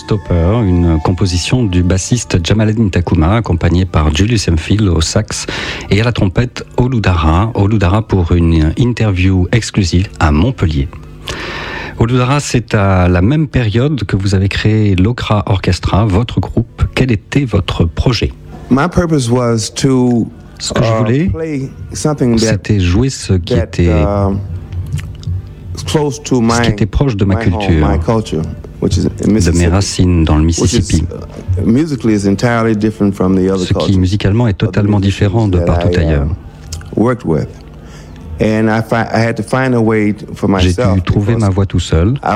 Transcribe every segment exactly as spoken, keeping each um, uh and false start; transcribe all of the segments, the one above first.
Showstopper, une composition du bassiste Jamaleddin Taccouma, accompagné par Julius Hemphill au sax et à la trompette Oludara. Oludara pour une interview exclusive à Montpellier. Oludara, c'est à la même période que vous avez créé l'Okra Orchestra, votre groupe. Quel était votre projet? My purpose was to Ce que je voulais, c'était jouer ce qui était, ce qui était proche de ma culture, de mes racines dans le Mississippi, ce qui musicalement est totalement différent de partout ailleurs. J'ai dû trouver ma voix tout seul. À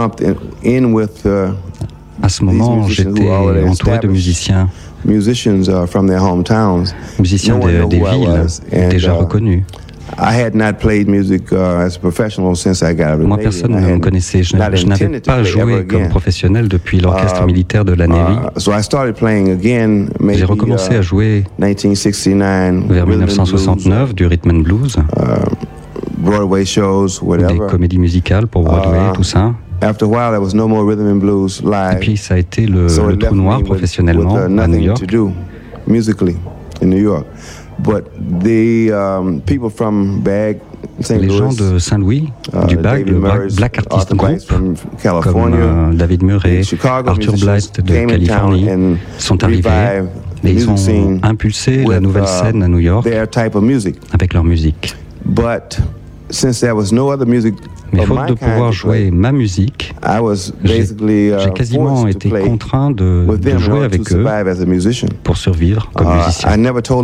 ce moment, j'étais entouré de musiciens. Musicians des, des villes déjà reconnus. Moi, personne ne me connaissait. Je n'avais pas joué comme professionnel depuis l'orchestre militaire de la Navy. J'ai recommencé à jouer vers dix-neuf cent soixante-neuf du rhythm and blues, des comédies musicales pour Broadway, tout ça. After a while, there was no more rhythm and blues live. Et puis ça a été le, so le trou noir professionnellement with, with, uh, à New York. To do musically in New York. But the um, people from Bag, Saint Les Louis, gens de Saint-Louis, uh, du Bag, le Black Artist Group, comme euh, David Murray, Arthur Blythe de Californie, sont arrivés et ils ont impulsé la nouvelle scène à New York avec leur musique. But since there was no other music, mais faute de pouvoir jouer ma musique, j'ai, j'ai quasiment été contraint de, de jouer avec eux pour survivre comme musicien.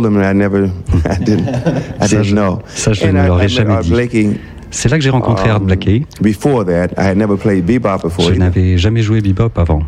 Ça, je ne leur ai jamais dit. C'est là que j'ai rencontré Art Blakey. Je n'avais jamais joué bebop avant.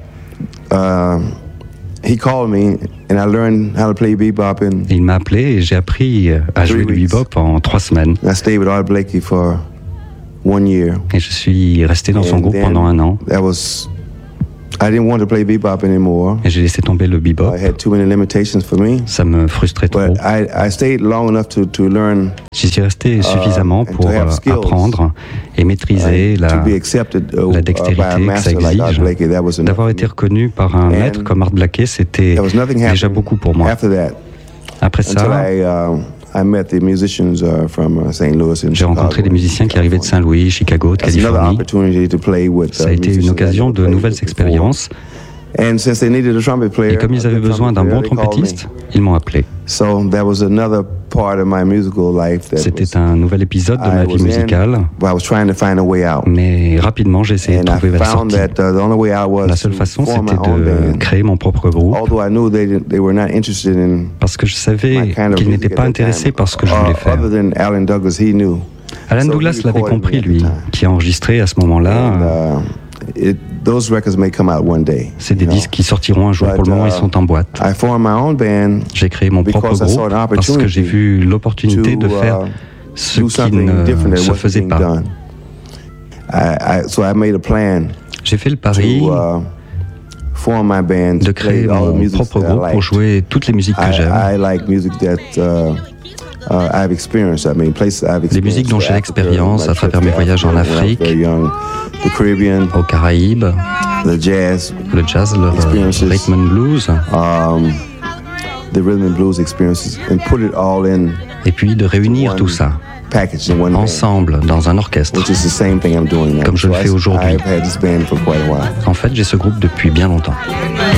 He called me and I learned how to play bebop in. Il m'a appelé et j'ai appris à jouer le bebop en trois semaines. I stayed with Art Blakey for one year. Et je suis resté dans son and groupe pendant un an. That was, I didn't want to play bebop anymore. Et j'ai laissé tomber le bebop. I had too many limitations for me. Ça me frustrait trop. But I, I stayed long enough to, to learn. J'y suis resté suffisamment uh, pour uh, apprendre et maîtriser uh, la, accepted, uh, la dextérité que ça exige. D'avoir été reconnu par un maître comme Art Blakey, c'était déjà beaucoup pour moi. Après ça, I, uh, I met the musicians, uh, from, uh, Saint Louis and j'ai rencontré des musiciens qui arrivaient de Saint-Louis, Chicago, de Californie. With, uh, ça a été une occasion de nouvelles expériences. Et comme ils avaient besoin d'un bon trompettiste, ils m'ont appelé. C'était un nouvel épisode de ma vie musicale, mais rapidement j'ai essayé de trouver la sortie. La seule façon, c'était de créer mon propre groupe, parce que je savais qu'ils n'étaient pas intéressés par ce que je voulais faire. Alan Douglas l'avait compris, lui, qui a enregistré à ce moment-là. It, those records may come out one day. C'est des disques qui sortiront un jour. But, pour le moment, ils sont en boîte. I formed my own band. J'ai créé mon propre groupe parce que j'ai vu l'opportunité to, de faire ce qui ne se faisait pas. I, I, so I made a plan. J'ai fait le pari to, uh, form my band de créer mon propre groupe pour jouer toutes les musiques que j'aime. I, I like music that, uh, Uh, I've experienced, I mean, places I've experienced. Les musiques dont j'ai l'expérience à travers mes voyages en Afrique, aux Caraïbes, the jazz, le jazz, le rhythm and blues, um, the rhythm and blues experiences, and put it all in. Et puis de réunir tout ça ensemble dans un orchestre, comme je le fais aujourd'hui. En fait, j'ai ce groupe depuis bien longtemps.